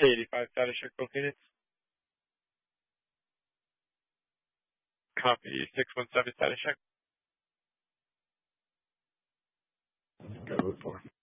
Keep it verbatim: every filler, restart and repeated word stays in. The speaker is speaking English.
K eighty-five status check for Phoenix. Copy six one seven status check. Go for